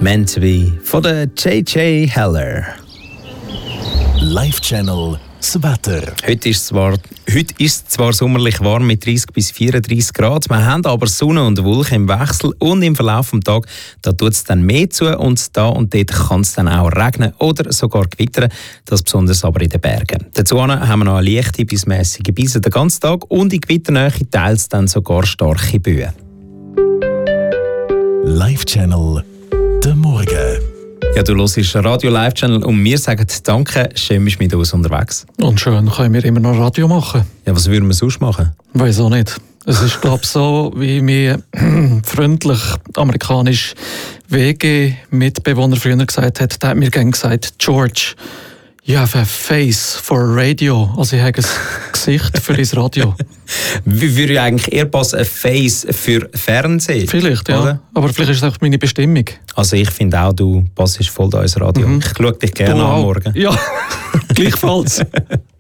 Meant to be von der J.J. Heller. Live-Channel das Wetter. Heute ist es zwar sommerlich warm mit 30 bis 34 Grad, wir haben aber Sonne und Wolken im Wechsel und im Verlauf des Tages tut es dann mehr zu und da und dort kann es dann auch regnen oder sogar gewittern, das besonders aber in den Bergen. Dazu haben wir noch eine leichte bis mäßige Brise den ganzen Tag und in Gewitternähe teils dann sogar starke Böen. Live-Channel der Morgen. Ja, du hörst Radio Live-Channel und wir sagen Danke, schön bist du mit uns unterwegs. Und schön können wir immer noch Radio machen. Ja, was würden wir sonst machen? Weiß auch nicht. Es ist, glaube ich, so, wie mir freundlich amerikanisch WG-Mitbewohner früher gesagt hat. Der hat mir gerne gesagt, George, you have a face for radio. Also ich habe ein Gesicht für das Radio. Wie würde ja eigentlich eher passen, ein Face für Fernsehen? Vielleicht, ja. Oder? Aber vielleicht ist das auch meine Bestimmung. Also ich finde auch, du passest voll da ins Radio. Ich schaue dich gerne am Morgen. Ja, gleichfalls.